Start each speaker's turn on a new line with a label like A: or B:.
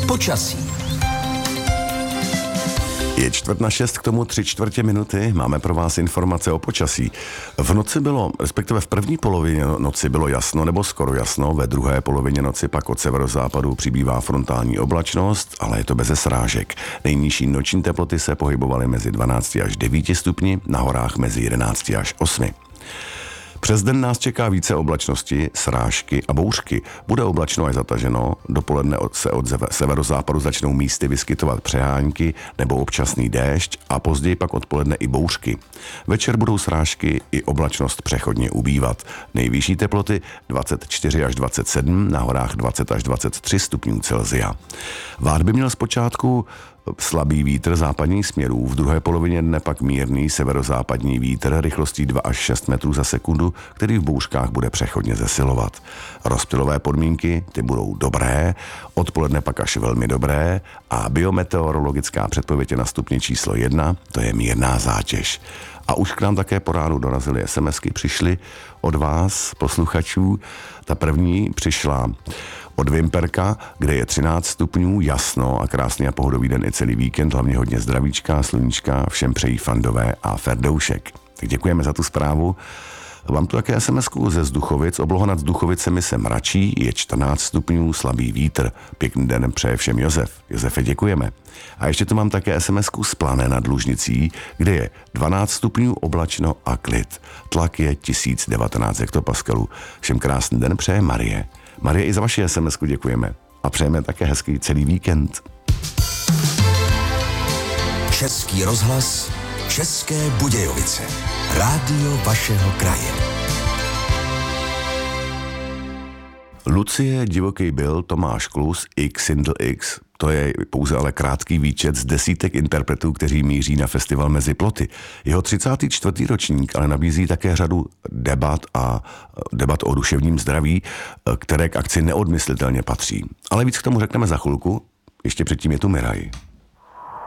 A: Počasí.
B: Je 5:45, k tomu 3/4 minuty. Máme pro vás informace o počasí. V noci bylo, respektive v první polovině noci bylo jasno nebo skoro jasno, ve druhé polovině noci pak od severozápadu přibývá frontální oblačnost, ale je to beze srážek. Nejnižší noční teploty se pohybovaly mezi 12 až 9 stupni, na horách mezi 11 až 8. Přes den nás čeká více oblačnosti, srážky a bouřky. Bude oblačno až zataženo, dopoledne se od severozápadu začnou místy vyskytovat přehánky nebo občasný déšť a později pak odpoledne i bouřky. Večer budou srážky i oblačnost přechodně ubývat. Nejvyšší teploty 24 až 27, na horách 20 až 23 stupňů Celsia. Váh by měl zpočátku slabý vítr západních směrů, v druhé polovině dne pak mírný severozápadní vítr rychlostí 2 až 6 metrů za sekundu, který v bouřkách bude přechodně zesilovat. Rozptylové podmínky, ty budou dobré, odpoledne pak až velmi dobré a biometeorologická předpověď je na stupni číslo 1, to je mírná zátěž. A už k nám také po ránu dorazily SMSky, přišly od vás, posluchačů. Ta první přišla od Vimperka, kde je 13 stupňů, jasno a krásný a pohodový den i celý víkend, hlavně hodně zdravíčka, sluníčka, všem přejí Fandové a Ferdoušek. Tak děkujeme za tu zprávu. Mám tu také SMS-ku ze Zduchovic. Obloha nad Zduchovicemi se mračí, je 14 stupňů, slabý vítr. Pěkný den přeje všem Josef. Josefe, děkujeme. A ještě tu mám také SMS-ku z Plané nad Lužnicí, kde je 12 stupňů, oblačno a klid. Tlak je 1019 hektopaskalů. Všem krásný den přeje Marie. Marie, i za vaši SMS-ku děkujeme. A přejeme také hezký celý víkend.
A: Český rozhlas, České Budějovice. Rádio vašeho kraje.
B: Lucie, Divoký Bill, Tomáš Klus, X Sindl X. To je pouze ale krátký výčet z desítek interpretů, kteří míří na festival Mezi ploty. Jeho 34. ročník ale nabízí také řadu debat o duševním zdraví, které k akci neodmyslitelně patří. Ale víc k tomu řekneme za chvilku, ještě předtím je tu Miraj.